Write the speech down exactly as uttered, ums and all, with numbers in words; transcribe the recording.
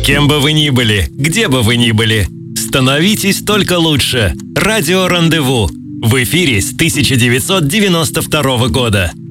Кем бы вы ни были, где бы вы ни были, становитесь только лучше. Радио «Рандеву» в эфире с тысяча девятьсот девяносто второго года.